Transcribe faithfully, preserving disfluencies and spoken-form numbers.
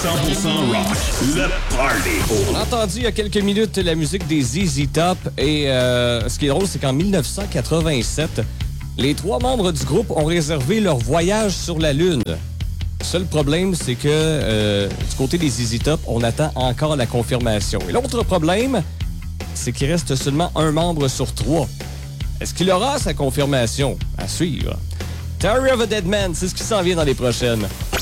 cent pour cent rock, le party. On a entendu il y a quelques minutes la musique des Z Z Top et euh, ce qui est drôle, c'est qu'en dix-neuf cent quatre-vingt-sept, les trois membres du groupe ont réservé leur voyage sur la Lune. Le seul problème, c'est que euh, du côté des Z Z Top, on attend encore la confirmation. Et l'autre problème, c'est qu'il reste seulement un membre sur trois. Est-ce qu'il aura sa confirmation? À suivre. Diary of a Dead Man, c'est ce qui s'en vient dans les prochaines.